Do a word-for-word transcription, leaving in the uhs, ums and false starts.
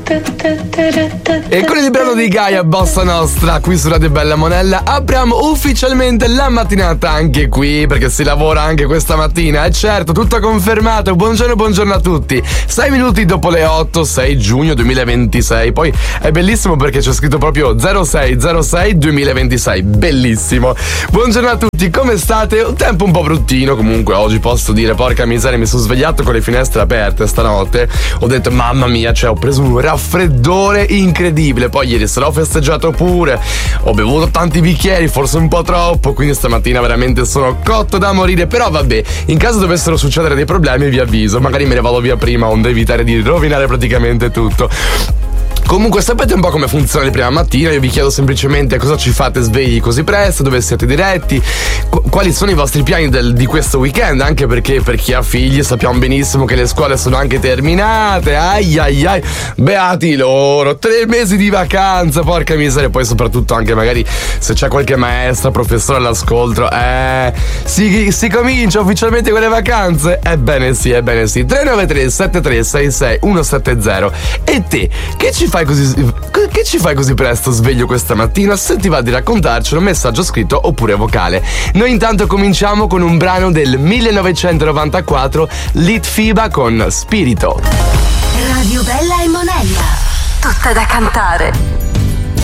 E con il brano di Gaia Bossa Nostra qui su Radio Bella Monella apriamo ufficialmente la mattinata anche qui, perché si lavora anche questa mattina, e certo, tutto confermato. Buongiorno, buongiorno a tutti. sei minuti dopo le otto, sei giugno duemilaventisei. Poi è bellissimo perché c'è scritto proprio zero sei zero sei duemilaventisei. Bellissimo. Buongiorno a tutti, come state? Un tempo un po' bruttino comunque oggi, posso dire, porca miseria, mi sono svegliato con le finestre aperte stanotte. Ho detto mamma mia, cioè ho preso un raffreddore incredibile. Poi ieri sera ho festeggiato pure, ho bevuto tanti bicchieri, forse un po' troppo, quindi stamattina veramente sono cotto da morire. Però vabbè, in caso dovessero succedere dei problemi vi avviso, magari me ne vado via prima onde evitare di rovinare praticamente tutto. Comunque sapete un po' come funziona la prima mattina. Io vi chiedo semplicemente cosa ci fate svegli così presto, dove siete diretti, qu- quali sono i vostri piani del, di questo weekend, anche perché per chi ha figli sappiamo benissimo che le scuole sono anche terminate. Ai ai ai, beati loro, tre mesi di vacanza, porca miseria. Poi soprattutto anche magari se c'è qualche maestra, professore all'ascolto, eh, si, si comincia ufficialmente con le vacanze? Ebbene sì, ebbene sì. tre nove tre sette tre sei sei uno sette zero. E te, che ci fai così, che ci fai così presto sveglio questa mattina? Se ti va di raccontarcelo, un messaggio scritto oppure vocale. Noi intanto cominciamo con un brano del millenovecentonovantaquattro, Litfiba con Spirito. Radio Bella e Monella, tutta da cantare.